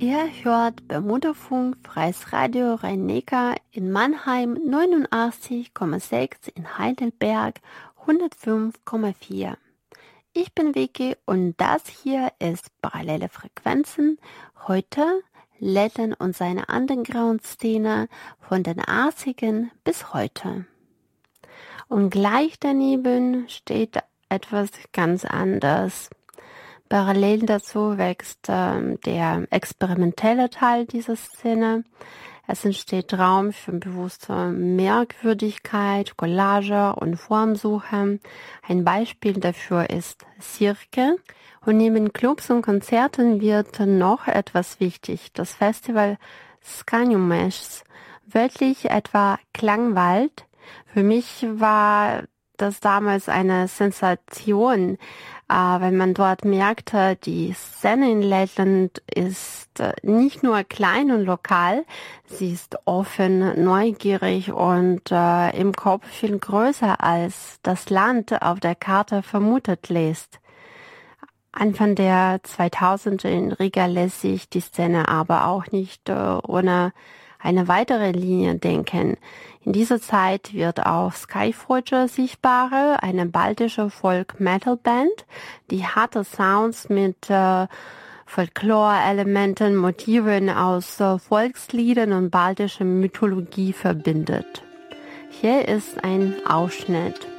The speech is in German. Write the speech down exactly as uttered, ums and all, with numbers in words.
Ihr hört Bermudafunk, Freies Radio Rhein-Neckar in Mannheim neunundachtzig Komma sechs, in Heidelberg hundertfünf Komma vier. Ich bin Vicky und das hier ist Parallele Frequenzen. Heute Lettland und seine Underground-Szene von den achtzigern bis heute. Und gleich daneben steht etwas ganz anderes. Parallel dazu wächst äh, der experimentelle Teil dieser Szene. Es entsteht Raum für bewusste Merkwürdigkeit, Collage und Formsuche. Ein Beispiel dafür ist Cirque. Und neben Clubs und Konzerten wird noch etwas wichtig. Das Festival Skanjumesh, wörtlich etwa Klangwald. Für mich war das damals eine Sensation, äh, wenn man dort merkte, die Szene in Lettland ist äh, nicht nur klein und lokal, sie ist offen, neugierig und äh, im Kopf viel größer, als das Land auf der Karte vermutet lässt. Anfang der zweitausender in Riga lässt sich die Szene aber auch nicht äh, ohne eine weitere Linie denken. In dieser Zeit wird auch Skyforger sichtbar, eine baltische Folk-Metal-Band, die harte Sounds mit äh, Folklore-Elementen, Motiven aus äh, Volksliedern und baltischer Mythologie verbindet. Hier ist ein Ausschnitt.